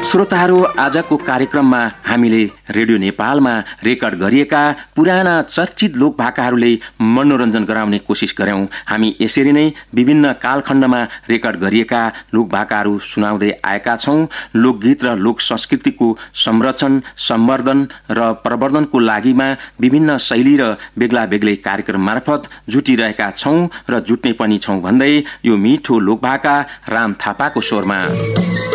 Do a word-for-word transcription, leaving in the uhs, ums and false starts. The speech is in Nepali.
श्रोताहरू, आजको कार्यक्रममा हामीले रेडियो नेपालमा रेकर्ड गरिएका पुराना चर्चित लोकभाकाहरूले मनोरञ्जन गराउने कोसिस गर्यौं। हामी यसरी नै विभिन्न कालखण्डमा रेकर्ड गरिएका लोकभाकाहरू सुनाउँदै आएका छौं। लोकगीत र लोक संस्कृतिको संरक्षण, सम्वर्धन र प्रवर्धनको लागिमा विभिन्न शैली र बेग्ला बेग्लै कार्यक्रम मार्फत जुटिरहेका छौं र जुट्ने पनि छौं भन्दै यो मिठो लोकभाका राम थापाको स्वरमा।